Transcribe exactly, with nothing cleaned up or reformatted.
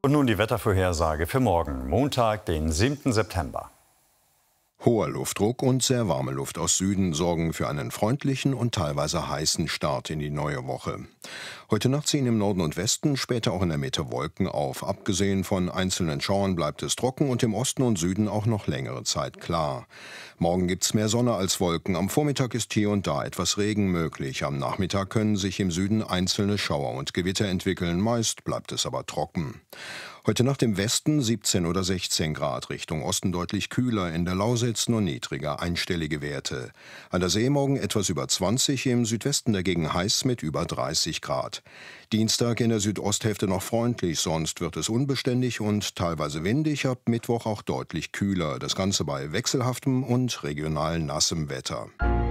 Und nun die Wettervorhersage für morgen, Montag, den siebten September. Hoher Luftdruck und sehr warme Luft aus Süden sorgen für einen freundlichen und teilweise heißen Start in die neue Woche. Heute Nacht ziehen im Norden und Westen, später auch in der Mitte Wolken auf. Abgesehen von einzelnen Schauern bleibt es trocken und im Osten und Süden auch noch längere Zeit klar. Morgen gibt's mehr Sonne als Wolken. Am Vormittag ist hier und da etwas Regen möglich. Am Nachmittag können sich im Süden einzelne Schauer und Gewitter entwickeln. Meist bleibt es aber trocken. Heute Nacht im Westen siebzehn oder sechzehn Grad, Richtung Osten deutlich kühler, in der Lausitz nur niedriger, einstellige Werte. An der See morgen etwas über zwanzig, im Südwesten dagegen heiß mit über dreißig Grad. Dienstag in der Südosthälfte noch freundlich, sonst wird es unbeständig und teilweise windig, ab Mittwoch auch deutlich kühler. Das Ganze bei wechselhaftem und regional nassem Wetter.